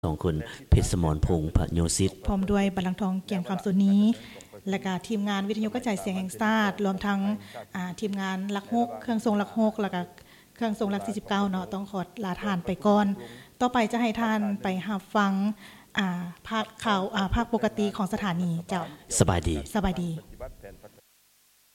ของคุณเพชรสมรพงษ์พโยศิษฐ์พร้อมด้วยบัลลังก์ทองเกียรติคำสุนี้และก็ทีมงานวิทยุกระจายเสียงแห่งชาติรวมทั้งทีมงานหลัก6เครื่องทรงหลัก6แล้วก็เครื่องทรงหลัก49เนาะต้องขอลาทานไปก่อนต่อไปจะให้ท่านไปรับฟังภาคข่าวภาคปกติของสถานีเจ้าสบายดี